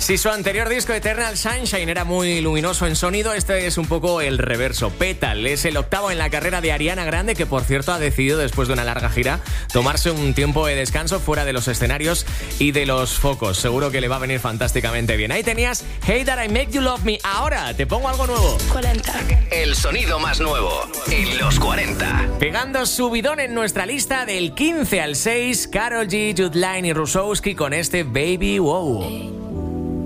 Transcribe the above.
Si su anterior disco Eternal Sunshine era muy luminoso en sonido, este es un poco el reverso. Petal es el octavo en la carrera de Ariana Grande, que por cierto ha decidido, después de una larga gira, tomarse un tiempo de descanso fuera de los escenarios y de los focos. Seguro que le va a venir fantásticamente bien. Ahí tenías Hey That I Make You Love Me. Ahora te pongo algo nuevo. 40. El sonido más nuevo en los 40. Pegando subidón en nuestra lista del 15 al 6, Karol G, Jude Line y Rusowski con este Baby Wow.